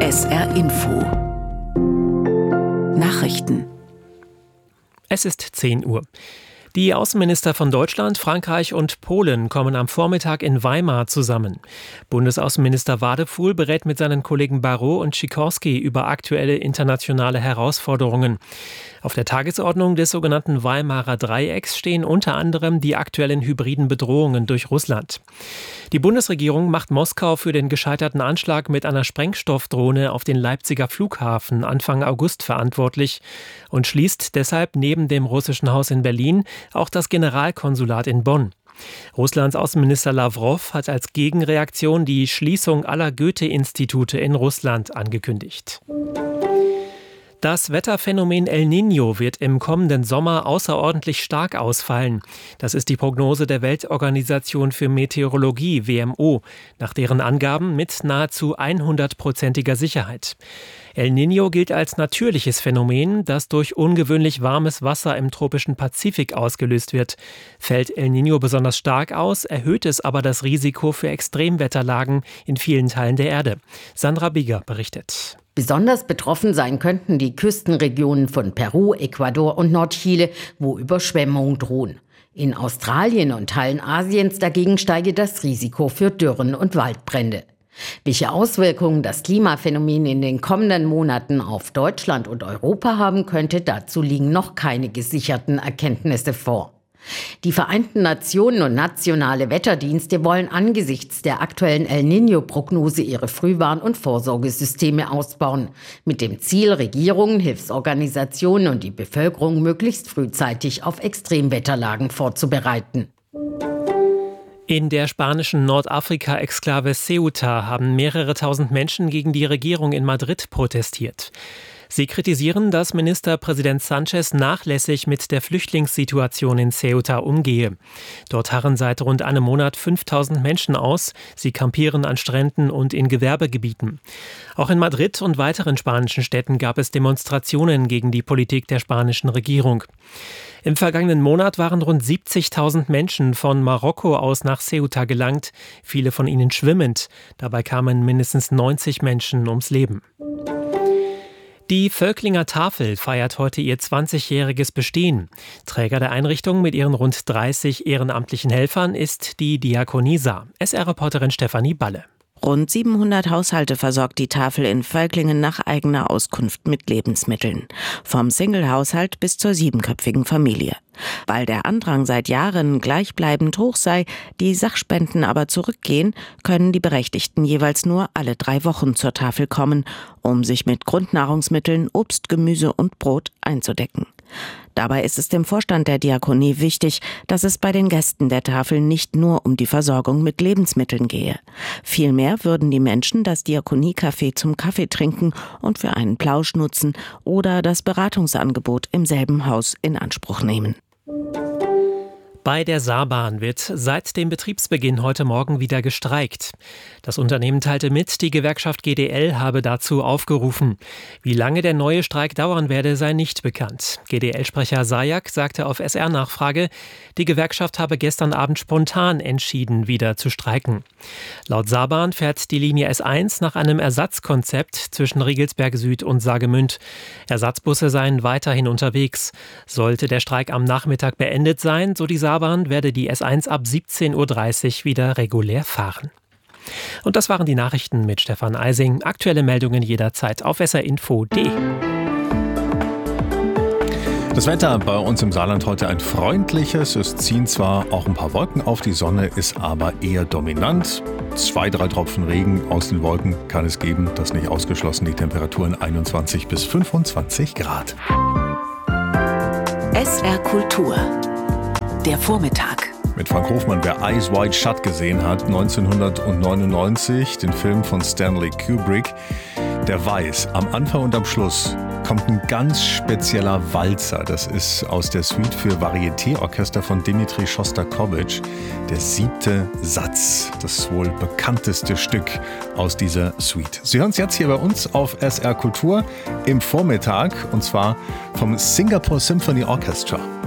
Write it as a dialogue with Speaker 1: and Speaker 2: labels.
Speaker 1: SR Info Nachrichten.
Speaker 2: Es ist 10 Uhr. Die Außenminister von Deutschland, Frankreich und Polen kommen am Vormittag in Weimar zusammen. Bundesaußenminister Wadefuhl berät mit seinen Kollegen Barrot und Sikorski über aktuelle internationale Herausforderungen. Auf der Tagesordnung des sogenannten Weimarer Dreiecks stehen unter anderem die aktuellen hybriden Bedrohungen durch Russland. Die Bundesregierung macht Moskau für den gescheiterten Anschlag mit einer Sprengstoffdrohne auf den Leipziger Flughafen Anfang August verantwortlich und schließt deshalb neben dem russischen Haus in Berlin auch das Generalkonsulat in Bonn. Russlands Außenminister Lawrow hat als Gegenreaktion die Schließung aller Goethe-Institute in Russland angekündigt. Das Wetterphänomen El Niño wird im kommenden Sommer außerordentlich stark ausfallen. Das ist die Prognose der Weltorganisation für Meteorologie, WMO, nach deren Angaben mit nahezu 100%iger Sicherheit. El Niño gilt als natürliches Phänomen, das durch ungewöhnlich warmes Wasser im tropischen Pazifik ausgelöst wird. Fällt El Niño besonders stark aus, erhöht es aber das Risiko für Extremwetterlagen in vielen Teilen der Erde. Sandra Bieger berichtet.
Speaker 3: Besonders betroffen sein könnten die Küstenregionen von Peru, Ecuador und Nordchile, wo Überschwemmungen drohen. In Australien und Teilen Asiens dagegen steige das Risiko für Dürren und Waldbrände. Welche Auswirkungen das Klimaphänomen in den kommenden Monaten auf Deutschland und Europa haben könnte, dazu liegen noch keine gesicherten Erkenntnisse vor. Die Vereinten Nationen und nationale Wetterdienste wollen angesichts der aktuellen El Niño-Prognose ihre Frühwarn- und Vorsorgesysteme ausbauen, mit dem Ziel, Regierungen, Hilfsorganisationen und die Bevölkerung möglichst frühzeitig auf Extremwetterlagen vorzubereiten.
Speaker 2: In der spanischen Nordafrika-Exklave Ceuta haben mehrere tausend Menschen gegen die Regierung in Madrid protestiert. Sie kritisieren, dass Ministerpräsident Sánchez nachlässig mit der Flüchtlingssituation in Ceuta umgehe. Dort harren seit rund einem Monat 5000 Menschen aus. Sie kampieren an Stränden und in Gewerbegebieten. Auch in Madrid und weiteren spanischen Städten gab es Demonstrationen gegen die Politik der spanischen Regierung. Im vergangenen Monat waren rund 70.000 Menschen von Marokko aus nach Ceuta gelangt, viele von ihnen schwimmend. Dabei kamen mindestens 90 Menschen ums Leben. Die Völklinger Tafel feiert heute ihr 20-jähriges Bestehen. Träger der Einrichtung mit ihren rund 30 ehrenamtlichen Helfern ist die Diakonie Saar. SR-Reporterin Stefanie Balle.
Speaker 4: Rund 700 Haushalte versorgt die Tafel in Völklingen nach eigener Auskunft mit Lebensmitteln. Vom Single-Haushalt bis zur 7-köpfigen Familie. Weil der Andrang seit Jahren gleichbleibend hoch sei, die Sachspenden aber zurückgehen, können die Berechtigten jeweils nur alle 3 Wochen zur Tafel kommen, um sich mit Grundnahrungsmitteln, Obst, Gemüse und Brot einzudecken. Dabei ist es dem Vorstand der Diakonie wichtig, dass es bei den Gästen der Tafel nicht nur um die Versorgung mit Lebensmitteln gehe. Vielmehr würden die Menschen das Diakoniecafé zum Kaffee trinken und für einen Plausch nutzen oder das Beratungsangebot im selben Haus in Anspruch nehmen.
Speaker 2: Bei der Saarbahn wird seit dem Betriebsbeginn heute Morgen wieder gestreikt. Das Unternehmen teilte mit, die Gewerkschaft GDL habe dazu aufgerufen. Wie lange der neue Streik dauern werde, sei nicht bekannt. GDL-Sprecher Sajak sagte auf SR-Nachfrage, die Gewerkschaft habe gestern Abend spontan entschieden, wieder zu streiken. Laut Saarbahn fährt die Linie S1 nach einem Ersatzkonzept zwischen Riegelsberg Süd und Saargemünd. Ersatzbusse seien weiterhin unterwegs. Sollte der Streik am Nachmittag beendet sein, so die Saarbahn, werde die S1 ab 17:30 Uhr wieder regulär fahren. Und das waren die Nachrichten mit Stefan Eising. Aktuelle Meldungen jederzeit auf srinfo.de.
Speaker 5: Das Wetter bei uns im Saarland heute ein freundliches. Es ziehen zwar auch ein paar Wolken auf, die Sonne ist aber eher dominant. 2-3 Tropfen Regen aus den Wolken kann es geben, das ist nicht ausgeschlossen. Die Temperaturen 21 bis 25 Grad.
Speaker 1: SR Kultur. Der Vormittag.
Speaker 5: Mit Frank Hofmann, wer Eyes Wide Shut gesehen hat, 1999, den Film von Stanley Kubrick, der weiß, am Anfang und am Schluss kommt ein ganz spezieller Walzer. Das ist aus der Suite für Varieté-Orchester von Dimitri Schostakowitsch, der 7. Satz, das wohl bekannteste Stück aus dieser Suite. Sie hören es jetzt hier bei uns auf SR Kultur im Vormittag, und zwar vom Singapore Symphony Orchestra.